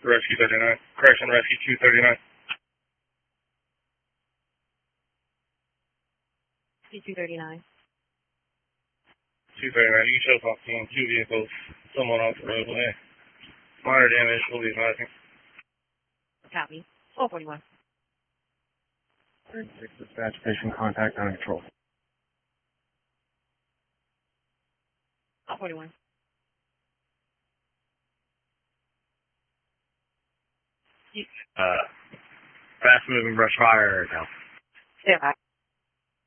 Rescue 39. Correction, Rescue 239. C239. 239, you can show us off team, 2 vehicles, someone off the roadway. Minor damage, will be advising. Copy. 441. 36 dispatch, patient contact under control. 41. Fast moving brush fire now. Stand by.